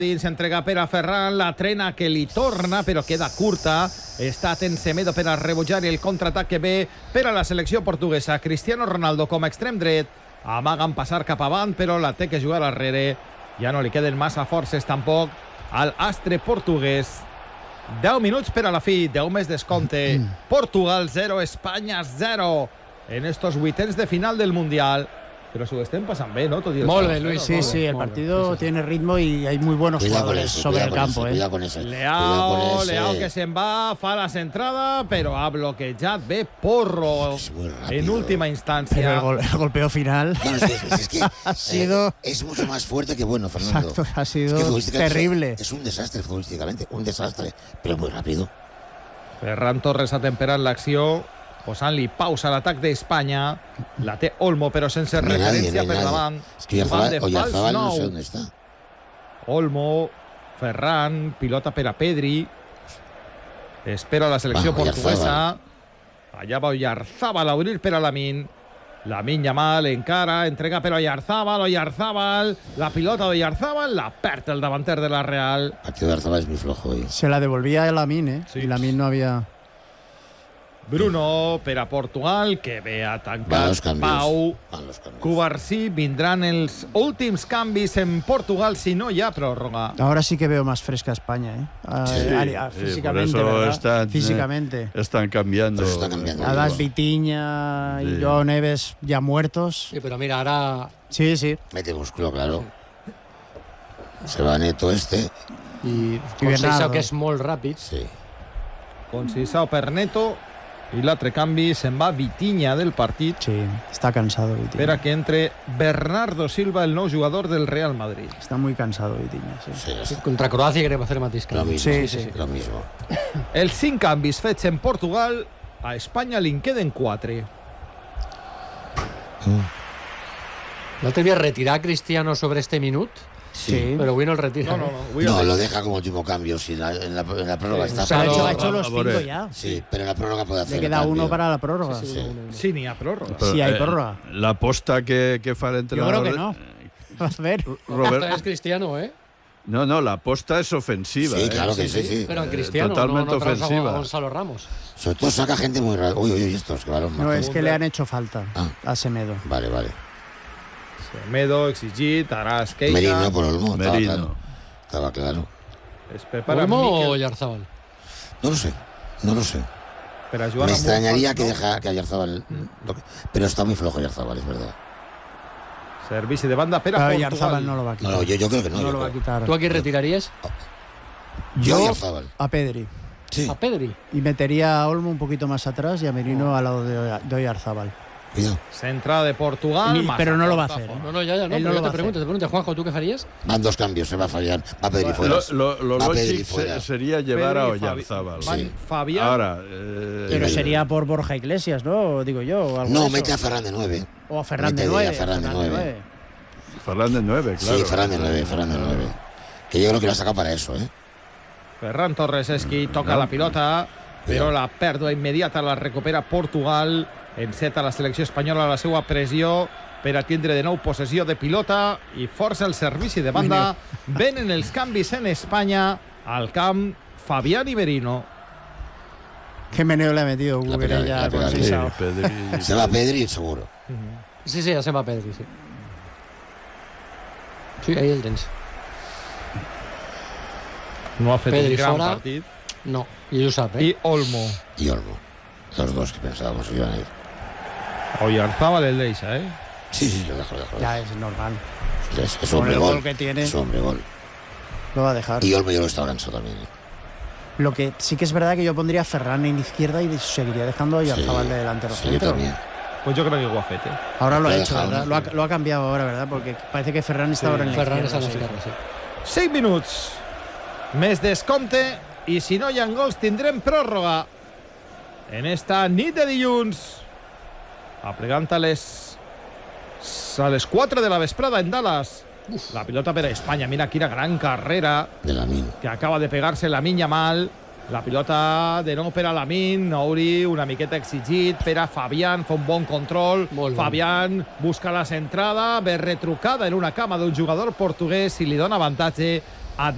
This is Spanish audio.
S'entrega per a Ferran, la trena que li torna però queda curta. Està atent Semedo per a rebutjar el contraatac que ve per a la selecció portuguesa. Cristiano Ronaldo com a extrem dret, amaguen passar cap avant però la té que jugar darrere. Ja no li queden massa forces tampoc al astre portuguès. 10 minuts per a la fi, 10 més descompte. Portugal 0, Espanya 0 en estos vuitens de final del Mundial. Pero se lo estén pasando bien, ¿no? Molt bé, Luis. Sí, el partido tiene ritmo y hay muy buenos jugadores sobre el campo. Leao que se'n va, fa la centrada, pero ha bloquejat bé Porro en última instancia. Pero el golpeo final es que ha sido... es mucho más fuerte que bueno, Fernando. Exacto, ha sido terrible. Es un desastre futbolísticamente, un desastre, pero muy rápido. Ferran Torres ha temperat l'acció, posant-li pausa a l'atac d'Espanya. La té Olmo, però sense referència per davant. Es que Oyarzabal no sé dónde está. Olmo, Ferran, pilota per a Pedri. Espera la selecció portuguesa. Allà va Oyarzabal a obrir per a Lamine. Lamine Yamal encara, entrega per a Oyarzabal. La pilota d'Oyarzabal la perd el davanter de la Real. Aquí Oyarzabal es muy flojo hoy. Se la devolvía a Lamine, Sí. y Lamine no había... Bruno per a Portugal, que ve a tancar Pau. Cubarsí, vindran els últims canvis en Portugal si no hi ha pròrroga. Ahora sí que veo más fresca España, físicamente, por eso ¿verdad? Físicamente. Están cambiando. Además, Vitinha y Joao Neves ya muertos. Sí, pero mira, ahora... Sí. Mete músculo, claro. Se va Neto Y Bernardo, Conceição, que és molt ràpid. Sí. Conceição per Neto. I l'altre canvi se'n va Vitinha del partit. Sí, está cansado Vitinha. Espera que entre Bernardo Silva, el nou jugador del Real Madrid. Está muy cansado Vitinha, sí. Sí, Contra Croàcia crec que va fer el mateix lo canvi. mismo, Sí. lo mismo. Els 5 canvis fets en Portugal, a Espanya li en queden 4. L'altre dia retirar Cristiano sobre este minut, Sí. però avui no el retira. No, lo deja como último cambio. Si en la prórroga está. Se ha Claro, hecho los 5 ya. Sí, pero en la prórroga puede hacer. Le queda uno para la prórroga. Sí, n'hi ha pròrroga. Sí, hay prórroga. La posta que fa Yo l'entrenador... creo que no. A ver. Robert es Cristiano, No, la posta es ofensiva. Sí, claro que sí. Pero en Cristiano, totalmente no traes a ofensiva. Gonzalo Ramos. Sobre todo saca gente muy rara. Uy, estos, que balón. No, es que le han hecho falta a Semedo. Vale. Semedo, exigit, ara es queixa. Merino por Olmo. Merino. Estaba claro. Es prepara ¿Olmo o Mikel Oyarzabal? No lo sé. per a jugar Me amb extrañaría un que fals, deja que Oyarzabal. Pero está muy flojo Oyarzabal, es verdad. no? Servici de banda per a Pero Portugal. Oyarzabal no lo va a quitar. No, yo creo que no. No yo lo va a creo. quitar. ¿Tú aquí retirarías? Yo Oyarzabal. A Pedri. Sí, A Pedri. Y metería a Olmo un poquito más atrás y a Merino al lado de Oyarzabal. cuidado. Centrada de Portugal. Pero no lo va a Mazafón. hacer. No, ya, no. Él Pero no lo yo va a te pregunto, Juanjo, ¿tú qué farías? Van 2 cambios, se va Fabián. Va Pedri fuera. Lo Va Pedri lógico fuera. sería llevar a Pedri y Oyarzabal. Sí. Fabián. Ahora, Pero sería por Borja Iglesias, ¿no? Digo yo. algo de No, eso. mete a Ferran de 9. O a Ferran de mete 9. a Ferran de 9. Ferran de 9, claro. Sí, Ferran de 9. Que yo creo que lo ha sacado para eso, Ferran Torres és qui toca la pilota, però la pèrdua immediata la recupera Portugal. Enceta la selecció espanyola la seva pressió per a tindre de nou possessió de pilota i força el servici de banda. Venen els canvis en Espanya al camp Fabián y Merino. Qué meneo le ha metido La Cucurella pega- la con pega- Sí, Conceição. Pedri. Se va Pedri, seguro. Sí, ya se va Pedri, sí. Sí, ahí el tens. No ha fet Pedri un gran fora. partit. No, i ell ho sap, I Olmo. Y Olmo. Los 2 que pensábamos que iban a ir. Oyarzabal el deixa, Sí, lo dejo. Ya es normal. Es Con hombre el gol. gol que tiene. Es hombre gol. Lo va a dejar. Y Olmo yo lo estaba cansado también. Lo que sí que es verdad que yo pondría a Ferran en izquierda y seguiría dejando a Oyarzabal de delantero Sí, yo centro. también. Pues yo creo que ho ha fet, Ahora lo ha Lo ha hecho, dejado, ¿verdad? ¿no? Lo ha cambiado ahora, ¿verdad? Porque parece que Ferran está ahora en la Ferran izquierda. està a sí. l'esquerra, sí. 6 minuts. Més descompte i si no hi ha gols tindrem pròrroga en esta nit de dilluns. Aplegant a les 4 de la vesprada en Dallas. La pilota per a Espanya. Mira quina gran carrera De Lamine. que acaba de pegar-se Lamine Yamal. La pilota de nou per a Lamine. Nouri una miqueta exigit per a Fabián. Fa un bon control. Molt bé. Fabián busca la centrada. Ve retrucada en una cama d'un jugador portuguès i li dona avantatge